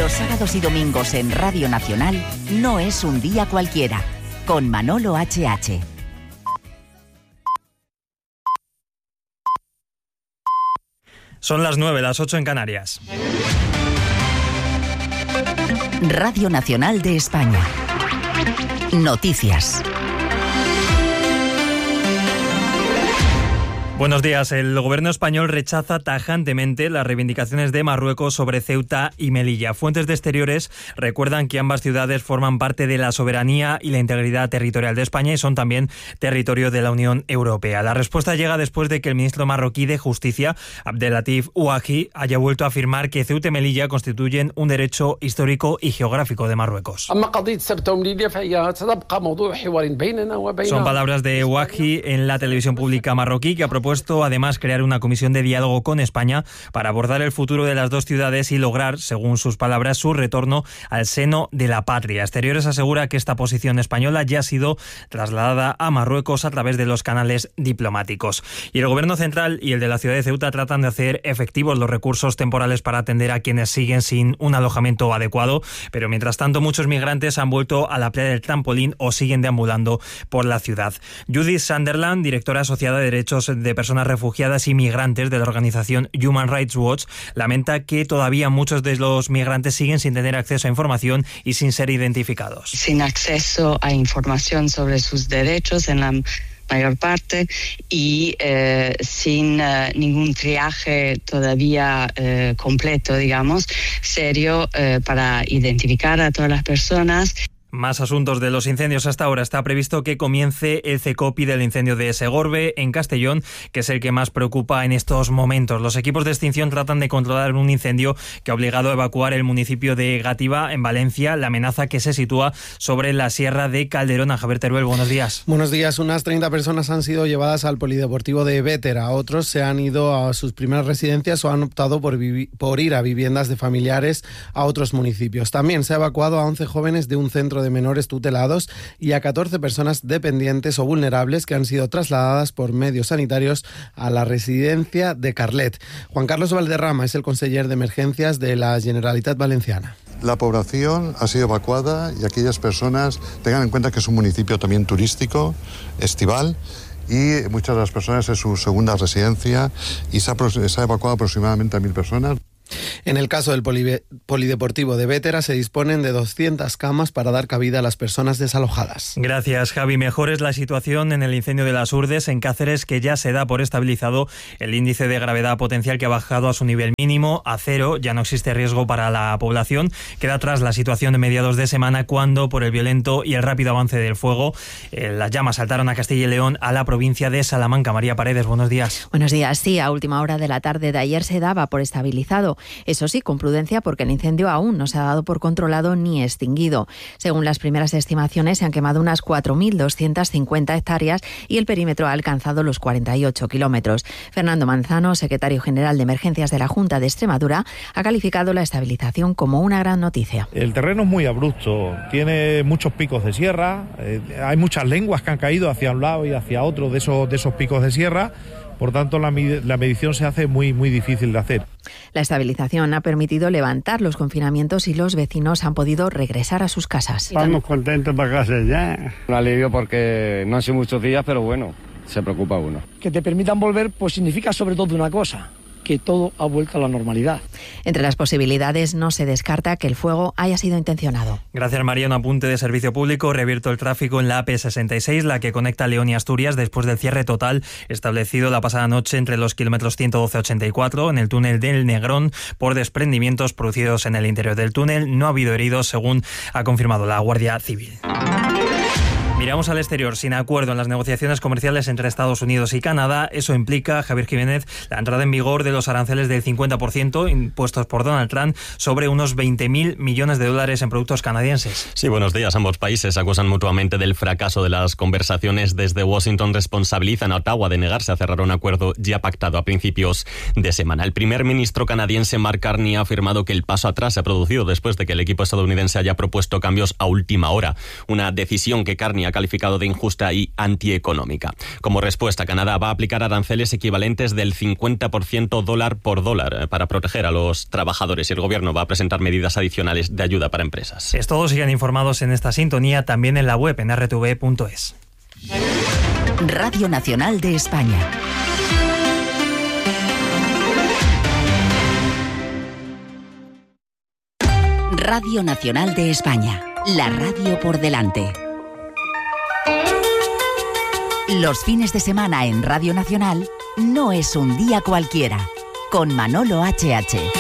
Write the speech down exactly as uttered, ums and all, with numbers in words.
Los sábados y domingos en Radio Nacional no es un día cualquiera, con Manolo H H. Son las nueve, las ocho en Canarias. Radio Nacional de España. Noticias. Buenos días. El gobierno español rechaza tajantemente las reivindicaciones de Marruecos sobre Ceuta y Melilla. Fuentes de Exteriores recuerdan que ambas ciudades forman parte de la soberanía y la integridad territorial de España y son también territorio de la Unión Europea. La respuesta llega después de que el ministro marroquí de Justicia, Abdelatif Ouahi, haya vuelto a afirmar que Ceuta y Melilla constituyen un derecho histórico y geográfico de Marruecos. Son palabras de Ouahi en la televisión pública marroquí, que ha propuesto además crear una comisión de diálogo con España para abordar el futuro de las dos ciudades y lograr, según sus palabras, su retorno al seno de la patria. Exteriores asegura que esta posición española ya ha sido trasladada a Marruecos a través de los canales diplomáticos. Y el gobierno central y el de la ciudad de Ceuta tratan de hacer efectivos los recursos temporales para atender a quienes siguen sin un alojamiento adecuado, pero mientras tanto muchos migrantes han vuelto a la playa del Trampolín o siguen deambulando por la ciudad. Judith Sunderland, directora asociada de Derechos de Personas Refugiadas y Migrantes de la organización Human Rights Watch, lamenta que todavía muchos de los migrantes siguen sin tener acceso a información y sin ser identificados. Sin acceso a información sobre sus derechos en la mayor parte y eh, sin eh, ningún triaje todavía eh, completo, digamos, serio eh, para identificar a todas las personas. Más asuntos de los incendios hasta ahora. Está previsto que comience el CECOPI del incendio de Segorbe, en Castellón, que es el que más preocupa en estos momentos. Los equipos de extinción tratan de controlar un incendio que ha obligado a evacuar el municipio de Gátiva, en Valencia, la amenaza que se sitúa sobre la sierra de Calderona. Javier Teruel, buenos días. Buenos días. Unas treinta personas han sido llevadas al polideportivo de Bétera. Otros se han ido a sus primeras residencias o han optado por, vivi- por ir a viviendas de familiares a otros municipios. También se ha evacuado a once jóvenes de un centro de menores tutelados y a catorce personas dependientes o vulnerables que han sido trasladadas por medios sanitarios a la residencia de Carlet. Juan Carlos Valderrama es el conseller de emergencias de la Generalitat Valenciana. La población ha sido evacuada y aquellas personas tengan en cuenta que es un municipio también turístico, estival, y muchas de las personas es su segunda residencia y se ha, se ha evacuado aproximadamente a mil personas. En el caso del poli- polideportivo de Bétera se disponen de doscientas camas para dar cabida a las personas desalojadas. Gracias, Javi. Mejor es la situación en el incendio de las Urdes, en Cáceres, que ya se da por estabilizado el índice de gravedad potencial, que ha bajado a su nivel mínimo, a cero. Ya no existe riesgo para la población. Queda atrás la situación de mediados de semana, cuando, por el violento y el rápido avance del fuego, eh, las llamas saltaron a Castilla y León, a la provincia de Salamanca. María Paredes, buenos días. Buenos días. Sí, a última hora de la tarde de ayer se daba por estabilizado. Eso sí, con prudencia, porque el incendio aún no se ha dado por controlado ni extinguido. Según las primeras estimaciones, se han quemado unas cuatro mil doscientas cincuenta hectáreas y el perímetro ha alcanzado los cuarenta y ocho kilómetros. Fernando Manzano, secretario general de Emergencias de la Junta de Extremadura, ha calificado la estabilización como una gran noticia. El terreno es muy abrupto, tiene muchos picos de sierra, eh, hay muchas lenguas que han caído hacia un lado y hacia otro de esos, de esos picos de sierra. Por tanto, la, la medición se hace muy, muy difícil de hacer. La estabilización ha permitido levantar los confinamientos y los vecinos han podido regresar a sus casas. Estamos contentos para casa ya. Un alivio porque no han sido muchos días, pero bueno, se preocupa uno. Que te permitan volver, pues significa sobre todo una cosa: que todo ha vuelto a la normalidad. Entre las posibilidades no se descarta que el fuego haya sido intencionado. Gracias, María. Un apunte de servicio público. Reabierto el tráfico en la A P sesenta y seis, la que conecta León y Asturias, después del cierre total establecido la pasada noche entre los kilómetros ciento doce a ochenta y cuatro en el túnel del Negrón por desprendimientos producidos en el interior del túnel. No ha habido heridos, según ha confirmado la Guardia Civil. Miramos al exterior. Sin acuerdo en las negociaciones comerciales entre Estados Unidos y Canadá, eso implica, Javier Jiménez, la entrada en vigor de los aranceles del cincuenta por ciento impuestos por Donald Trump sobre unos veinte mil millones de dólares en productos canadienses. Sí, buenos días. Ambos países acusan mutuamente del fracaso de las conversaciones. Desde Washington responsabilizan a Ottawa de negarse a cerrar un acuerdo ya pactado a principios de semana. El primer ministro canadiense Mark Carney ha afirmado que el paso atrás se ha producido después de que el equipo estadounidense haya propuesto cambios a última hora. Una decisión que Carney ha ha calificado de injusta y antieconómica. Como respuesta, Canadá va a aplicar aranceles equivalentes del cincuenta por ciento dólar por dólar para proteger a los trabajadores, y el gobierno va a presentar medidas adicionales de ayuda para empresas. Es todo, sigan informados en esta sintonía, también en la web en erre te ve punto es. Radio Nacional de España. Radio Nacional de España, la radio por delante. Los fines de semana en Radio Nacional no es un día cualquiera, con Manolo H H.